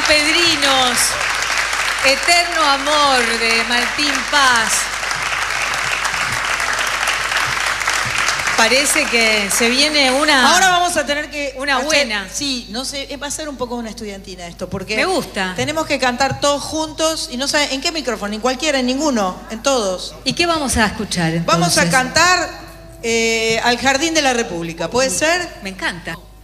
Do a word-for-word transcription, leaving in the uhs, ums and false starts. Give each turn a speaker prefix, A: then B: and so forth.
A: Pedrinos, Eterno Amor de Martín Paz. Parece que se viene una...
B: Ahora vamos a tener que...
A: Una
B: hacer,
A: buena.
B: Sí, no sé, va a ser un poco una estudiantina esto, porque...
A: Me gusta.
B: Tenemos que cantar todos juntos, y no saben, ¿en qué micrófono? En cualquiera, en ninguno, en todos.
A: ¿Y qué vamos a escuchar entonces?
B: Vamos a cantar eh, Al Jardín de la República, ¿puede ser?
A: Me encanta.